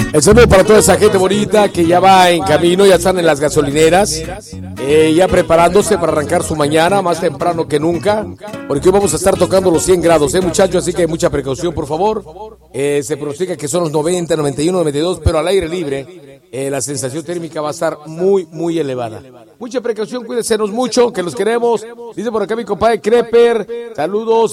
El saludo para toda esa gente bonita que ya va en camino, ya están en las gasolineras, ya preparándose para arrancar su mañana más temprano que nunca, porque hoy vamos a estar tocando los 100 grados, muchachos, así que mucha precaución, por favor. Se pronostica que son los 90, 91, 92, pero al aire libre la sensación térmica va a estar muy, muy elevada. Mucha precaución, cuídense mucho, que los queremos. Dice por acá mi compadre Creper, saludos.